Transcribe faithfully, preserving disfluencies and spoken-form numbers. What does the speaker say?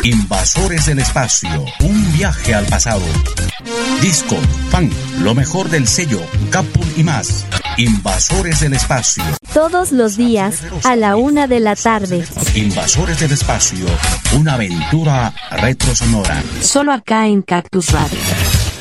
Invasores del espacio, un viaje al pasado. Disco, fan, lo mejor del sello, Capul y más. Invasores del espacio. Todos los días, a la una de la tarde. Invasores del espacio, una aventura retrosonora. Solo acá en Cactus Radio.